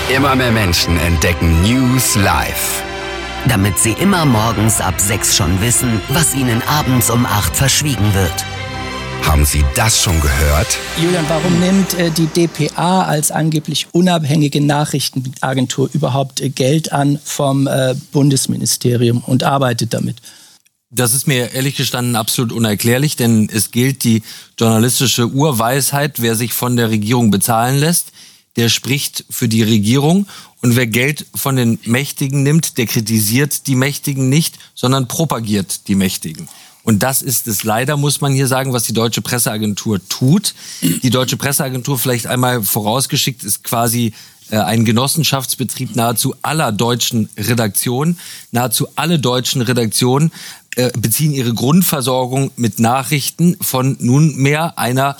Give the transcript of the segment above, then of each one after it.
Immer mehr Menschen entdecken News live. Damit sie immer morgens ab 6 schon wissen, was ihnen abends um 8 verschwiegen wird. Haben Sie das schon gehört? Julian, warum nimmt die dpa als angeblich unabhängige Nachrichtenagentur überhaupt Geld an vom Bundesministerium und arbeitet damit? Das ist mir ehrlich gestanden absolut unerklärlich, denn es gilt die journalistische Urweisheit, wer sich von der Regierung bezahlen lässt, der spricht für die Regierung. Und wer Geld von den Mächtigen nimmt, der kritisiert die Mächtigen nicht, sondern propagiert die Mächtigen. Und das ist es leider, muss man hier sagen, was die Deutsche Presseagentur tut. Die Deutsche Presseagentur, vielleicht einmal vorausgeschickt, ist quasi ein Genossenschaftsbetrieb nahezu aller deutschen Redaktionen. Nahezu alle deutschen Redaktionen beziehen ihre Grundversorgung mit Nachrichten von nunmehr einer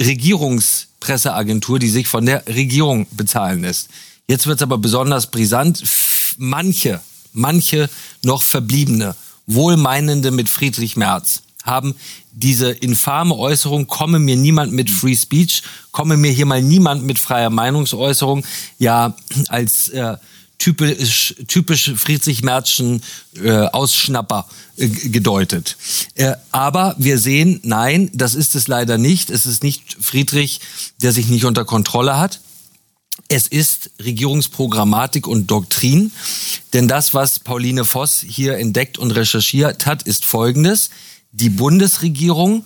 Regierungspresseagentur, die sich von der Regierung bezahlen lässt. Jetzt wird es aber besonders brisant. Manche noch Verbliebene, Wohlmeinende mit Friedrich Merz, haben diese infame Äußerung, komme mir niemand mit Free Speech, komme mir hier mal niemand mit freier Meinungsäußerung, ja als typisch Friedrich-Merzschen Ausschnapper gedeutet. Aber wir sehen, nein, das ist es leider nicht. Es ist nicht Friedrich, der sich nicht unter Kontrolle hat. Es ist Regierungsprogrammatik und Doktrin. Denn das, was Pauline Voss hier entdeckt und recherchiert hat, ist Folgendes. Die Bundesregierung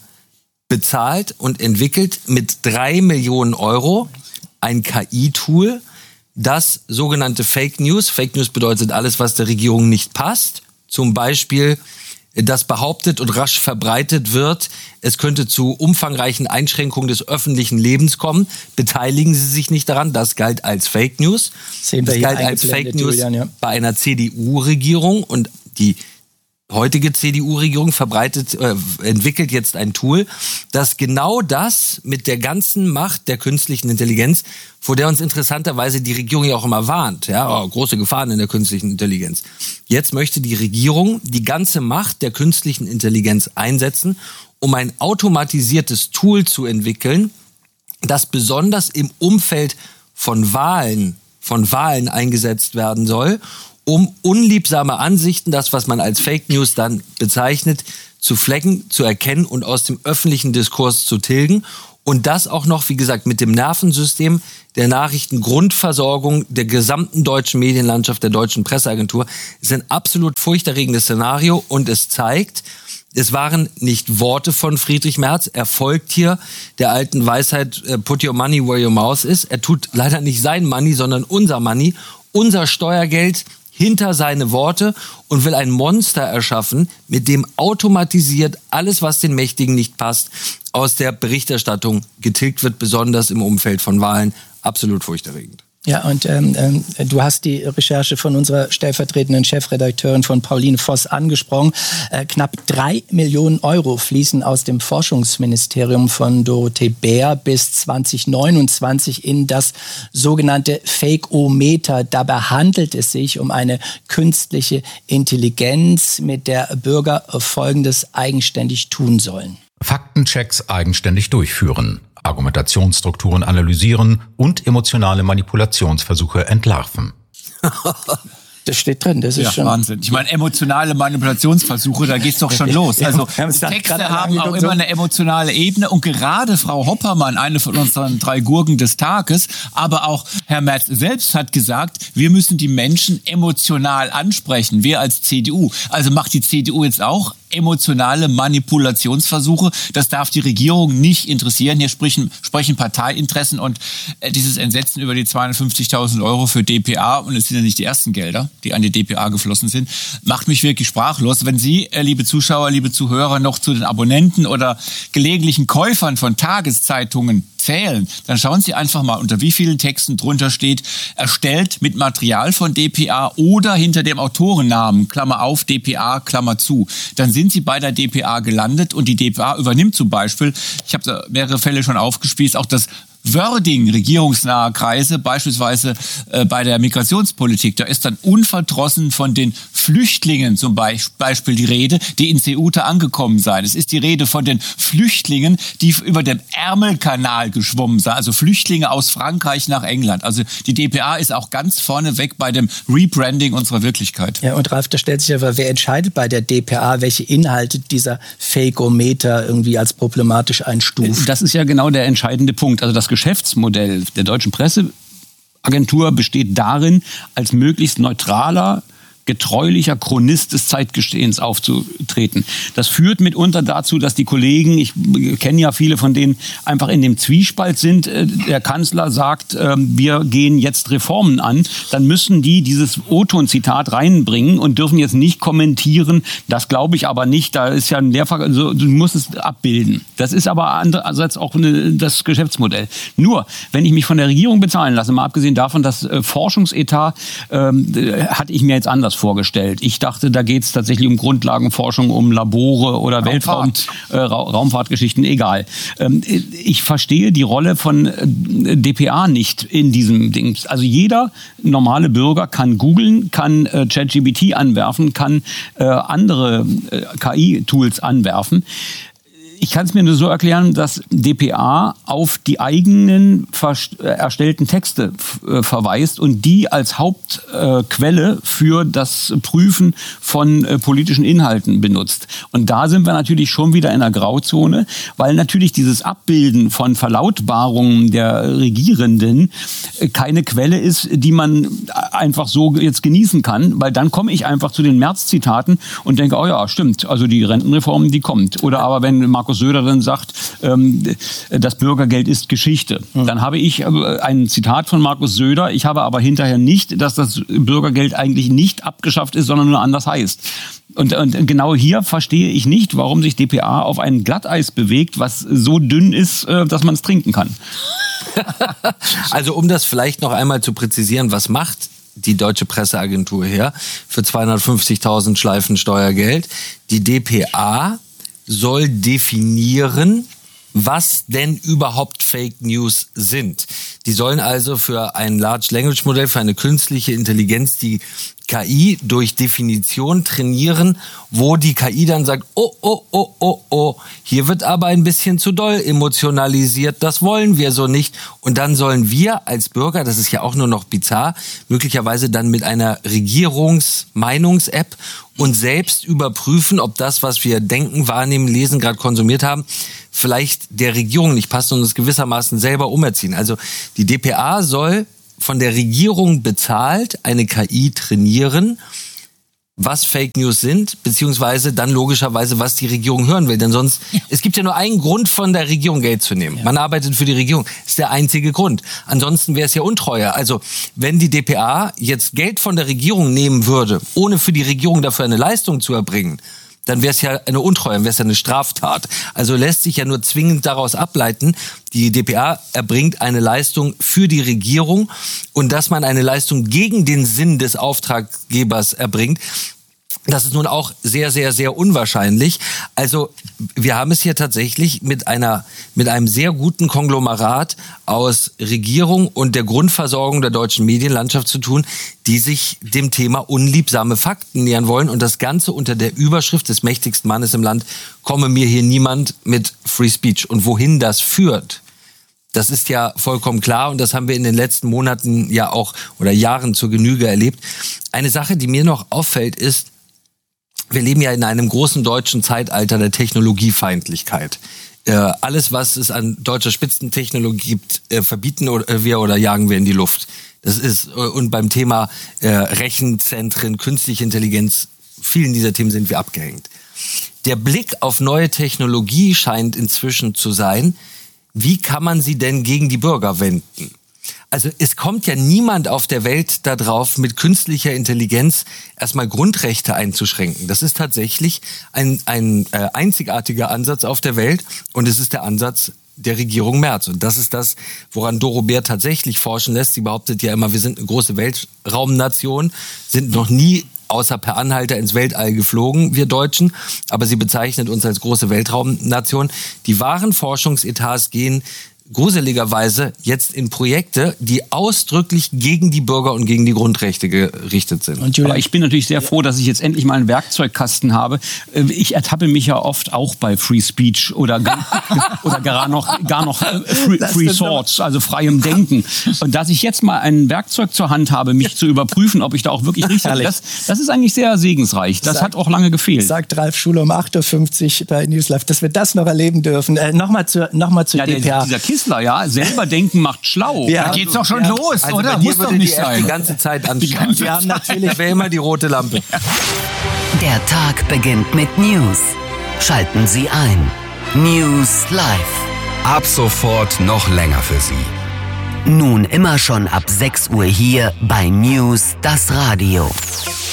bezahlt und entwickelt mit 3 Millionen Euro ein KI-Tool, das sogenannte Fake News bedeutet alles, was der Regierung nicht passt, zum Beispiel das behauptet und rasch verbreitet wird, es könnte zu umfangreichen Einschränkungen des öffentlichen Lebens kommen. Beteiligen Sie sich nicht daran, das galt als Fake News. Das galt als Fake News bei einer CDU-Regierung und die heutige CDU-Regierung entwickelt jetzt ein Tool, das genau das mit der ganzen Macht der künstlichen Intelligenz, vor der uns interessanterweise die Regierung ja auch immer warnt, ja, große Gefahren in der künstlichen Intelligenz. Jetzt möchte die Regierung die ganze Macht der künstlichen Intelligenz einsetzen, um ein automatisiertes Tool zu entwickeln, das besonders im Umfeld von Wahlen eingesetzt werden soll, um unliebsame Ansichten, das, was man als Fake News dann bezeichnet, zu flecken, zu erkennen und aus dem öffentlichen Diskurs zu tilgen. Und das auch noch, wie gesagt, mit dem Nervensystem der Nachrichtengrundversorgung der gesamten deutschen Medienlandschaft, der deutschen Presseagentur. Es ist ein absolut furchterregendes Szenario und es zeigt, es waren nicht Worte von Friedrich Merz. Er folgt hier der alten Weisheit, put your money where your mouth is. Er tut leider nicht sein Money, sondern unser Money, unser Steuergeld hinter seine Worte und will ein Monster erschaffen, mit dem automatisiert alles, was den Mächtigen nicht passt, aus der Berichterstattung getilgt wird, besonders im Umfeld von Wahlen. Absolut furchterregend. Ja, und du hast die Recherche von unserer stellvertretenden Chefredakteurin von Pauline Voss angesprochen. Knapp 3 Millionen Euro fließen aus dem Forschungsministerium von Dorothee Bär bis 2029 in das sogenannte Fake-O-Meter. Dabei handelt es sich um eine künstliche Intelligenz, mit der Bürger Folgendes eigenständig tun sollen. Faktenchecks eigenständig durchführen, Argumentationsstrukturen analysieren und emotionale Manipulationsversuche entlarven. Das steht drin, das ist schon Wahnsinn. Ich meine, emotionale Manipulationsversuche, da geht's doch schon los. Also Texte haben auch immer eine emotionale Ebene und gerade Frau Hoppermann, eine von unseren 3 Gurken des Tages, aber auch Herr Merz selbst hat gesagt, wir müssen die Menschen emotional ansprechen, wir als CDU. Also macht die CDU jetzt auch emotionale Manipulationsversuche. Das darf die Regierung nicht interessieren. Hier sprechen Parteiinteressen und dieses Entsetzen über die 250.000 Euro für dpa, und es sind ja nicht die ersten Gelder, die an die dpa geflossen sind, macht mich wirklich sprachlos. Wenn Sie, liebe Zuschauer, liebe Zuhörer, noch zu den Abonnenten oder gelegentlichen Käufern von Tageszeitungen zählen, dann schauen Sie einfach mal, unter wie vielen Texten drunter steht, erstellt mit Material von dpa oder hinter dem Autorennamen, Klammer auf, dpa, Klammer zu. Dann sind Sie bei der dpa gelandet und die dpa übernimmt zum Beispiel, ich habe da mehrere Fälle schon aufgespießt, auch das Wording regierungsnahe Kreise, beispielsweise bei der Migrationspolitik. Da ist dann unverdrossen von den Flüchtlingen zum Beispiel die Rede, die in Ceuta angekommen seien. Es ist die Rede von den Flüchtlingen, die über den Ärmelkanal geschwommen seien, also Flüchtlinge aus Frankreich nach England. Also die dpa ist auch ganz vorne weg bei dem Rebranding unserer Wirklichkeit. Ja, und Ralf, da stellt sich aber, wer entscheidet bei der dpa, welche Inhalte dieser Fakeometer irgendwie als problematisch einstuft? Das ist ja genau der entscheidende Punkt. Also das Geschäftsmodell der Deutschen Presseagentur besteht darin, als möglichst neutraler, getreulicher Chronist des Zeitgeschehens aufzutreten. Das führt mitunter dazu, dass die Kollegen, ich kenne ja viele von denen, einfach in dem Zwiespalt sind. Der Kanzler sagt, wir gehen jetzt Reformen an. Dann müssen die dieses O-Ton-Zitat reinbringen und dürfen jetzt nicht kommentieren. Das glaube ich aber nicht. Da ist ja ein Lehrfach, also du musst es abbilden. Das ist aber andererseits auch das Geschäftsmodell. Nur, wenn ich mich von der Regierung bezahlen lasse, mal abgesehen davon, dass Forschungsetat hatte ich mir jetzt anders vorgestellt. Ich dachte, da geht es tatsächlich um Grundlagenforschung, um Labore oder Raumfahrtgeschichten, egal. Ich verstehe die Rolle von dpa nicht in diesem Ding. Also jeder normale Bürger kann googeln, kann ChatGPT anwerfen, kann andere KI-Tools anwerfen. Ich kann es mir nur so erklären, dass dpa auf die eigenen erstellten Texte verweist und die als Hauptquelle für das Prüfen von politischen Inhalten benutzt. Und da sind wir natürlich schon wieder in einer Grauzone, weil natürlich dieses Abbilden von Verlautbarungen der Regierenden keine Quelle ist, die man einfach so jetzt genießen kann, weil dann komme ich einfach zu den März-Zitaten und denke, oh ja, stimmt, also die Rentenreform, die kommt. Oder aber wenn Markus Söder dann sagt, das Bürgergeld ist Geschichte. Dann habe ich ein Zitat von Markus Söder, ich habe aber hinterher nicht, dass das Bürgergeld eigentlich nicht abgeschafft ist, sondern nur anders heißt. Und genau hier verstehe ich nicht, warum sich dpa auf ein Glatteis bewegt, was so dünn ist, dass man es trinken kann. Also um das vielleicht noch einmal zu präzisieren, was macht die Deutsche Presseagentur her für 250.000 Schleifen Steuergeld? Die dpa soll definieren, was denn überhaupt Fake News sind. Die sollen also für ein Large Language Modell, für eine künstliche Intelligenz, die KI durch Definition trainieren, wo die KI dann sagt, oh, hier wird aber ein bisschen zu doll emotionalisiert, das wollen wir so nicht. Und dann sollen wir als Bürger, das ist ja auch nur noch bizarr, möglicherweise dann mit einer Regierungsmeinungs-App und selbst überprüfen, ob das, was wir denken, wahrnehmen, lesen, gerade konsumiert haben, vielleicht der Regierung nicht passt und uns gewissermaßen selber umerziehen. Also die dpa soll von der Regierung bezahlt eine KI trainieren, was Fake News sind, beziehungsweise dann logischerweise, was die Regierung hören will. Denn sonst, es gibt ja nur einen Grund, von der Regierung Geld zu nehmen. Man arbeitet für die Regierung. Das ist der einzige Grund. Ansonsten wäre es ja Untreue. Also, wenn die dpa jetzt Geld von der Regierung nehmen würde, ohne für die Regierung dafür eine Leistung zu erbringen, dann wäre es ja eine Untreue, dann wäre es ja eine Straftat. Also lässt sich ja nur zwingend daraus ableiten, die dpa erbringt eine Leistung für die Regierung und dass man eine Leistung gegen den Sinn des Auftraggebers erbringt, das ist nun auch sehr, sehr, sehr unwahrscheinlich. Also wir haben es hier tatsächlich mit einem sehr guten Konglomerat aus Regierung und der Grundversorgung der deutschen Medienlandschaft zu tun, die sich dem Thema unliebsame Fakten nähern wollen. Und das Ganze unter der Überschrift des mächtigsten Mannes im Land, komme mir hier niemand mit Free Speech. Und wohin das führt, das ist ja vollkommen klar und das haben wir in den letzten Monaten ja auch oder Jahren zur Genüge erlebt. Eine Sache, die mir noch auffällt, ist, wir leben ja in einem großen deutschen Zeitalter der Technologiefeindlichkeit. Alles, was es an deutscher Spitzentechnologie gibt, verbieten wir oder jagen wir in die Luft. Das ist, und beim Thema Rechenzentren, künstliche Intelligenz, vielen dieser Themen sind wir abgehängt. Der Blick auf neue Technologie scheint inzwischen zu sein, wie kann man sie denn gegen die Bürger wenden? Also es kommt ja niemand auf der Welt darauf, mit künstlicher Intelligenz erstmal Grundrechte einzuschränken. Das ist tatsächlich ein einzigartiger Ansatz auf der Welt und es ist der Ansatz der Regierung Merz. Und das ist das, woran Doro Bär tatsächlich forschen lässt. Sie behauptet ja immer, wir sind eine große Weltraumnation, sind noch nie außer per Anhalter ins Weltall geflogen, wir Deutschen. Aber sie bezeichnet uns als große Weltraumnation. Die wahren Forschungsetats gehen gruseligerweise jetzt in Projekte, die ausdrücklich gegen die Bürger und gegen die Grundrechte gerichtet sind. Und aber ich bin natürlich sehr froh, dass ich jetzt endlich mal einen Werkzeugkasten habe. Ich ertappe mich ja oft auch bei Free Speech oder gar noch Free Thoughts, also freiem Denken. Und dass ich jetzt mal ein Werkzeug zur Hand habe, mich zu überprüfen, ob ich da auch wirklich richtig bin, das ist eigentlich sehr segensreich. Das hat auch lange gefehlt. Sagt Ralf Schuler um 8.50 Uhr bei News Live, dass wir das noch erleben dürfen. Nochmal zu DPA. Dieser Kissler, ja, selber denken macht schlau. Ja, da geht's doch schon los, also oder? Muss doch nicht sein. Die ganze Zeit anschauen. Wir haben natürlich immer die rote Lampe. Der Tag beginnt mit News. Schalten Sie ein. News Live. Ab sofort noch länger für Sie. Nun immer schon ab 6 Uhr hier bei News, das Radio.